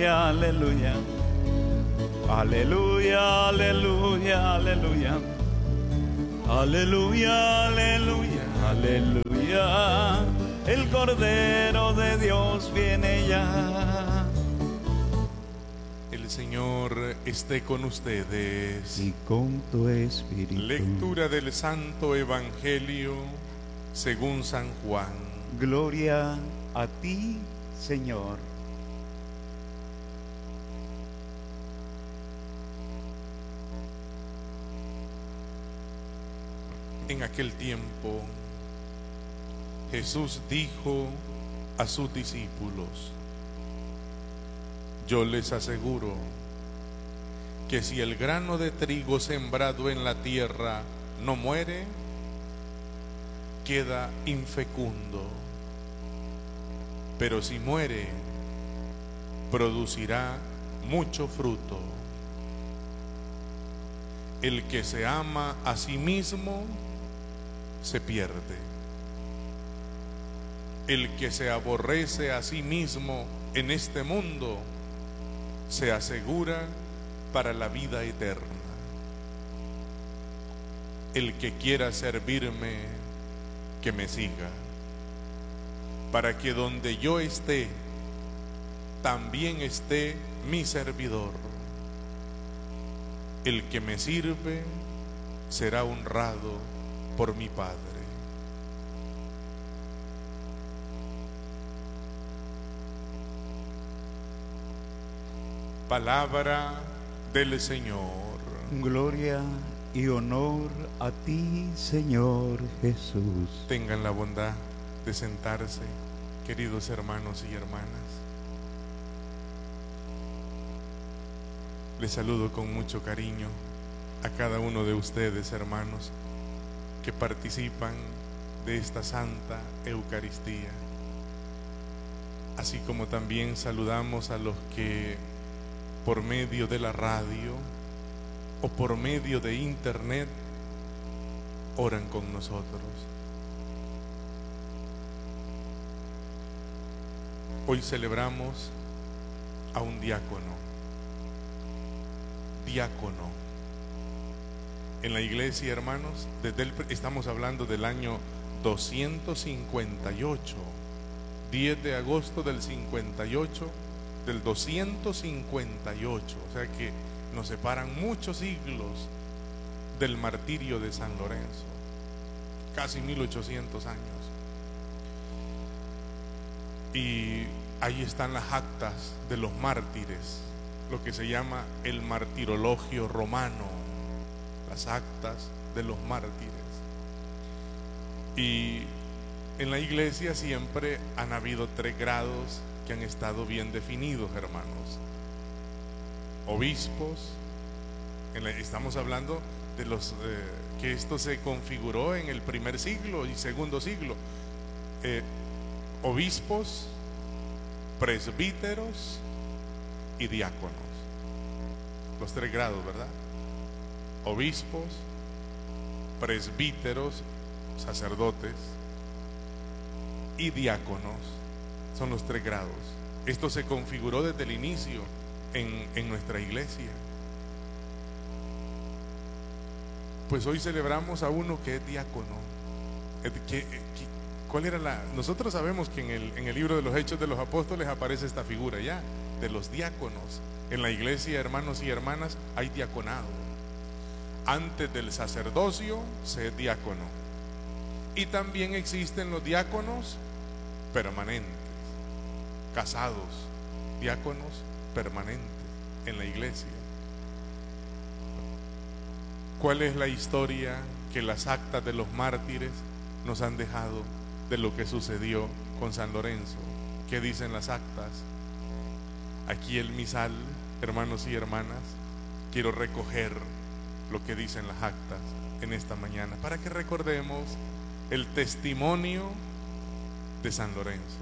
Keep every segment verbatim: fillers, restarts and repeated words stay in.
aleluya, aleluya. Aleluya, aleluya, aleluya. Aleluya, aleluya, aleluya. El Cordero de Dios viene ya. El Señor esté con ustedes. Y con tu espíritu. Lectura del Santo Evangelio según San Juan. Gloria a ti, Señor. En aquel tiempo, Jesús dijo a sus discípulos: yo les aseguro que si el grano de trigo sembrado en la tierra no muere, queda infecundo, pero si muere, producirá mucho fruto. El que se ama a sí mismo se pierde. El que se aborrece a sí mismo en este mundo se asegura para la vida eterna. El que quiera servirme, que me siga, para que donde yo esté, también esté mi servidor. El que me sirve será honrado por mi Padre. Palabra del Señor. Gloria y honor a ti, Señor Jesús. Tengan la bondad de sentarse, queridos hermanos y hermanas. Les saludo con mucho cariño a cada uno de ustedes, hermanos, que participan de esta Santa Eucaristía. Así como también saludamos a los que por medio de la radio o por medio de internet oran con nosotros. Hoy celebramos a un diácono. Diácono. En la iglesia, hermanos, desde el, estamos hablando del año doscientos cincuenta y ocho, diez de agosto del cincuenta y ocho, del doscientos cincuenta y ocho, o sea que nos separan muchos siglos del martirio de San Lorenzo, casi mil ochocientos años. Y ahí están las actas de los mártires, lo que se llama el martirologio romano, las actas de los mártires. Y en la iglesia siempre han habido tres grados que han estado bien definidos, hermanos. Obispos, en la, estamos hablando de los eh, que esto se configuró en el primer siglo y segundo siglo. Eh, obispos, presbíteros y diáconos. Los tres grados, ¿verdad? Obispos, presbíteros, sacerdotes y diáconos. Son los tres grados. Esto se configuró desde el inicio en, en nuestra iglesia. Pues hoy celebramos a uno que es diácono. ¿Qué, qué, ¿Cuál era la? Nosotros sabemos que en el, en el libro de los Hechos de los Apóstoles aparece esta figura ya, de los diáconos. En la iglesia, hermanos y hermanas, hay diaconado. Antes del sacerdocio se es diácono. Y también existen los diáconos permanentes, casados, diáconos permanentes en la iglesia. ¿Cuál es la historia que las actas de los mártires nos han dejado de lo que sucedió con San Lorenzo? ¿Qué dicen las actas? Aquí el misal, hermanos y hermanas, quiero recoger lo que dicen las actas en esta mañana para que recordemos el testimonio de San Lorenzo.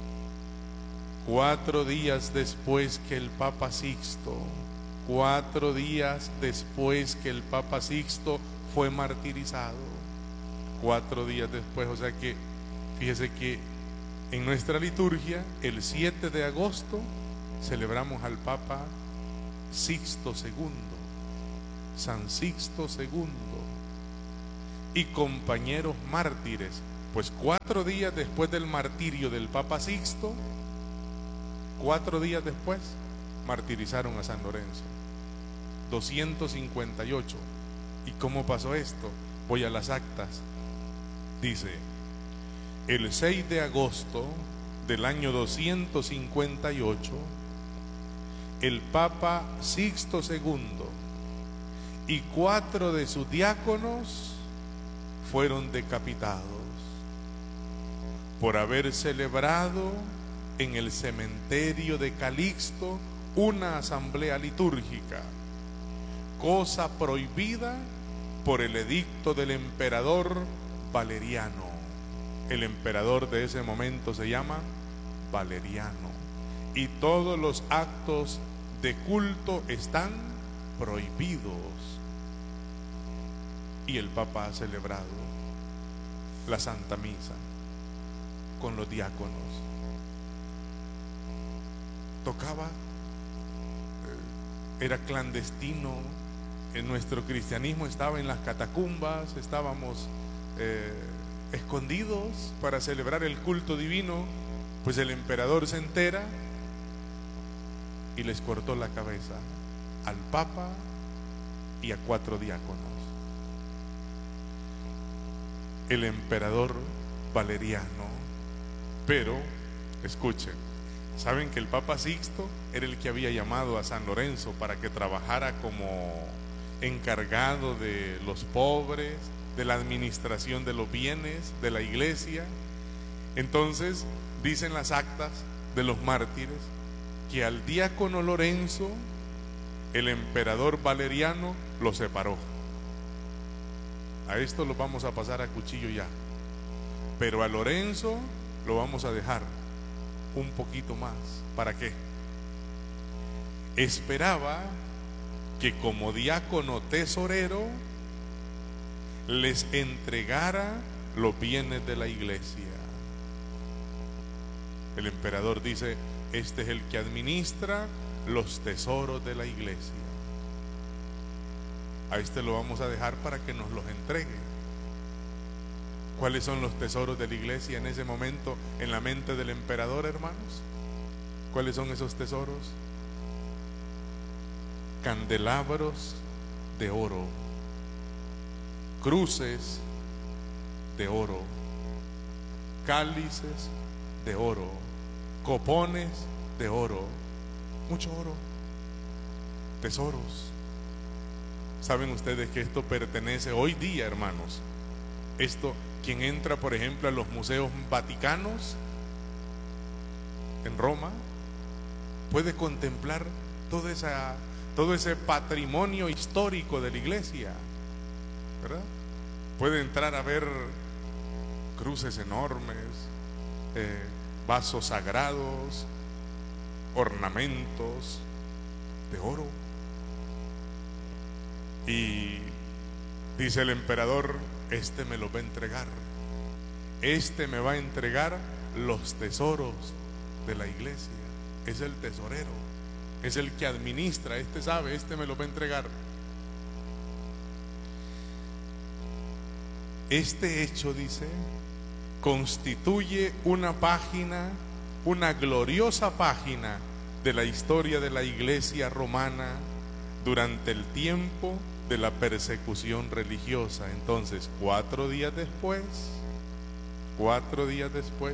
Cuatro días después que el Papa Sixto, cuatro días después que el Papa Sixto fue martirizado, cuatro días después, o sea que fíjese que en nuestra liturgia el siete de agosto celebramos al Papa Sixto segundo, San Sixto segundo, y compañeros mártires, pues cuatro días después del martirio del Papa Sixto, cuatro días después, martirizaron a San Lorenzo, doscientos cincuenta y ocho. ¿Y cómo pasó esto? Voy a las actas. Dice, el seis de agosto del año doscientos cincuenta y ocho, el Papa Sixto segundo y cuatro de sus diáconos fueron decapitados por haber celebrado en el cementerio de Calixto una asamblea litúrgica, cosa prohibida por el edicto del emperador Valeriano. El emperador de ese momento se llama Valeriano, y todos los actos de culto están prohibidos. Y el Papa ha celebrado la Santa Misa con los diáconos. Tocaba, eh, era clandestino. En nuestro cristianismo estaba en las catacumbas, estábamos eh, escondidos para celebrar el culto divino. Pues el emperador se entera y les cortó la cabeza al Papa y a cuatro diáconos. El emperador Valeriano. Pero, escuchen, ¿saben que el Papa Sixto era el que había llamado a San Lorenzo para que trabajara como encargado de los pobres, de la administración de los bienes de la iglesia? Entonces, dicen las actas de los mártires que al diácono Lorenzo el emperador Valeriano lo separó. A esto lo vamos a pasar a cuchillo ya, pero a Lorenzo lo vamos a dejar un poquito más. ¿Para qué? Esperaba que como diácono tesorero les entregara los bienes de la iglesia. El emperador dice, este es el que administra los tesoros de la iglesia. A este lo vamos a dejar para que nos los entregue. ¿Cuáles son los tesoros de la iglesia en ese momento en la mente del emperador, hermanos? ¿Cuáles son esos tesoros? Candelabros de oro, cruces de oro, cálices de oro, copones de oro, mucho oro, tesoros. ¿Saben ustedes que esto pertenece hoy día, hermanos? Esto, quien entra, por ejemplo, a los museos vaticanos en Roma, puede contemplar toda esa, todo ese patrimonio histórico de la iglesia, ¿verdad? Puede entrar a ver cruces enormes, eh, vasos sagrados, ornamentos de oro. Y dice el emperador, este me lo va a entregar, este me va a entregar los tesoros de la iglesia. Es el tesorero, es el que administra, este sabe, este me lo va a entregar. Este hecho, dice, constituye una página, una gloriosa página de la historia de la iglesia romana durante el tiempo de la persecución religiosa. Entonces, cuatro días después, cuatro días después,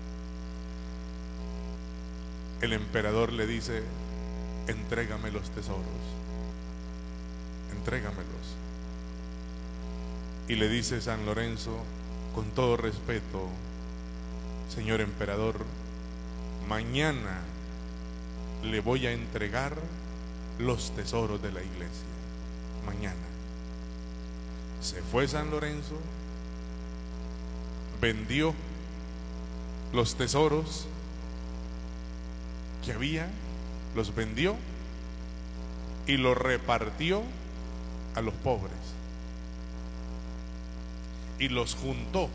el emperador le dice, entrégame los tesoros, entrégamelos. Y le dice San Lorenzo, con todo respeto, señor emperador, mañana le voy a entregar los tesoros de la iglesia. Mañana. Se fue San Lorenzo, vendió los tesoros que había, los vendió y los repartió a los pobres y los juntó,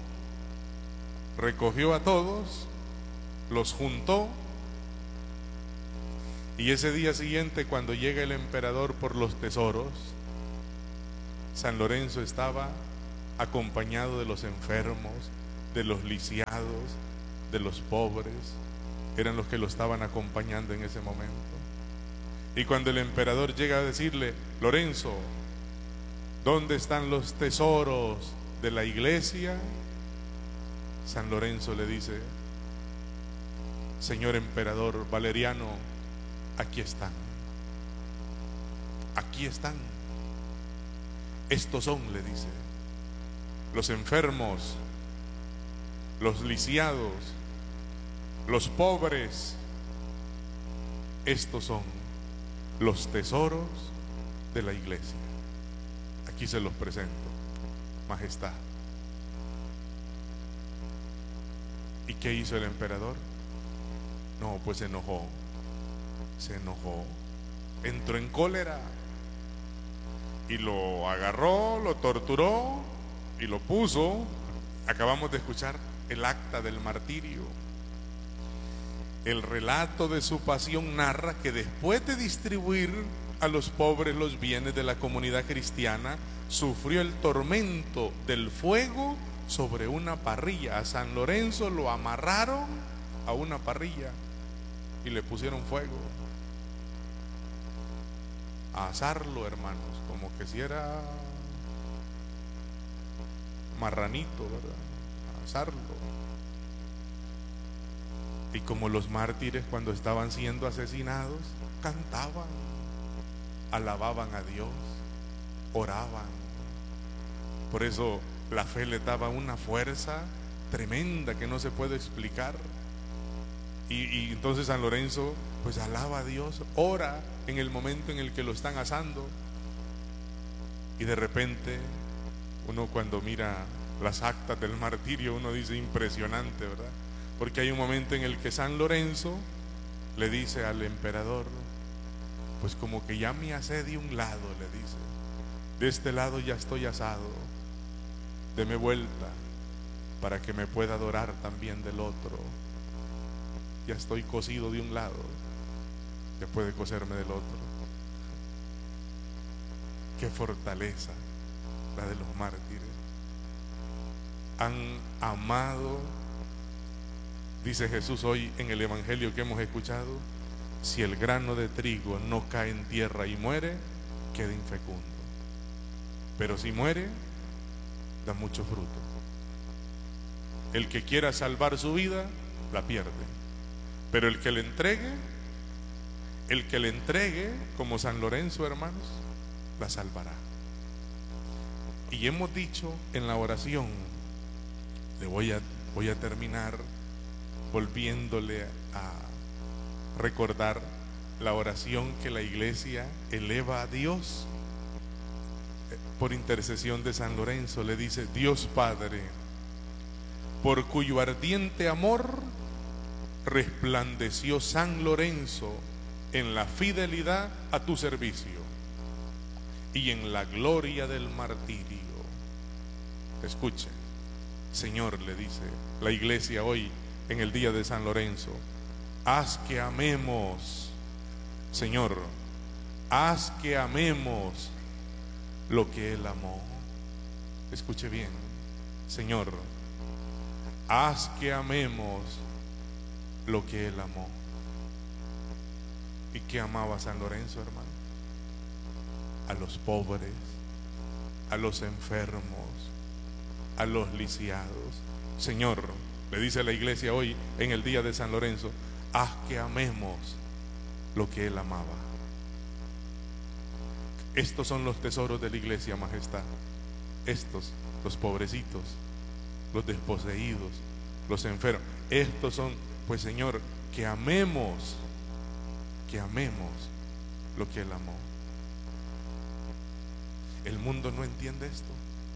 recogió a todos, los juntó Y ese día siguiente, cuando llega el emperador por los tesoros, San Lorenzo estaba acompañado de los enfermos, de los lisiados, de los pobres. Eran los que lo estaban acompañando en ese momento. Y cuando el emperador llega a decirle: Lorenzo, ¿dónde están los tesoros de la iglesia? San Lorenzo le dice: Señor emperador Valeriano, aquí están. Aquí están. Estos son, le dice, los enfermos, los lisiados, los pobres. Estos son los tesoros de la iglesia. Aquí se los presento, majestad. ¿Y qué hizo el emperador? No, pues se enojó. Se enojó. Entró en cólera. Y lo agarró, lo torturó y lo puso. Acabamos de escuchar el acta del martirio. El relato de su pasión narra que después de distribuir a los pobres los bienes de la comunidad cristiana, sufrió el tormento del fuego sobre una parrilla. A San Lorenzo lo amarraron a una parrilla y le pusieron fuego. A asarlo, hermanos, como que si era marranito, ¿verdad? A asarlo. Y como los mártires, cuando estaban siendo asesinados, cantaban, alababan a Dios, oraban. Por eso la fe le daba una fuerza tremenda que no se puede explicar. Y, y entonces San Lorenzo pues alaba a Dios, ora en el momento en el que lo están asando. Y de repente uno, cuando mira las actas del martirio, uno dice: impresionante, ¿verdad? Porque hay un momento en el que San Lorenzo le dice al emperador: pues como que ya me asé de un lado, le dice, de este lado ya estoy asado, deme vuelta para que me pueda adorar también del otro. Ya estoy cocido de un lado, ya puede cocerme del otro. Qué fortaleza la de los mártires. Han amado, dice Jesús hoy en el evangelio que hemos escuchado: si el grano de trigo no cae en tierra y muere, queda infecundo, pero si muere, da mucho fruto. El que quiera salvar su vida, la pierde, pero el que le entregue, el que le entregue, como San Lorenzo, hermanos, la salvará. Y hemos dicho en la oración, le voy a, voy a terminar volviéndole a recordar la oración que la iglesia eleva a Dios por intercesión de San Lorenzo. Le dice: Dios Padre, por cuyo ardiente amor resplandeció San Lorenzo en la fidelidad a tu servicio y en la gloria del martirio. Escuche, Señor, le dice la iglesia hoy en el día de San Lorenzo, haz que amemos, Señor, haz que amemos lo que Él amó. Escuche bien, Señor, haz que amemos lo que Él amó. ¿Y qué amaba San Lorenzo, hermano? A los pobres, a los enfermos, a los lisiados. Señor, le dice la iglesia hoy en el día de San Lorenzo, haz que amemos lo que Él amaba. Estos son los tesoros de la iglesia, majestad. Estos, los pobrecitos, los desposeídos, los enfermos. Estos son, pues, Señor, que amemos, que amemos lo que Él amó. El mundo no entiende esto.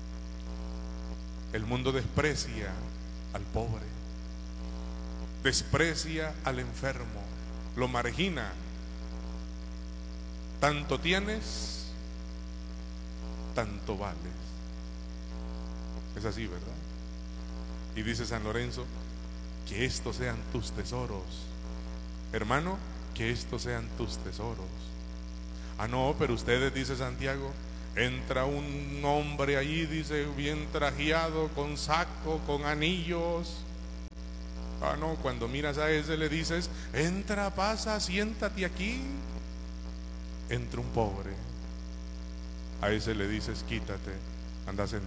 El mundo desprecia al pobre, desprecia al enfermo, lo margina. Tanto tienes, tanto vales. Es así, ¿verdad? Y dice San Lorenzo, que estos sean tus tesoros, hermano, que estos sean tus tesoros. Ah, no, pero ustedes, dice Santiago, entra un hombre allí, dice, bien trajeado, con saco, con anillos. Ah, no, cuando miras a ese le dices, entra, pasa, siéntate aquí. Entra un pobre, a ese le dices, quítate, anda a sentar.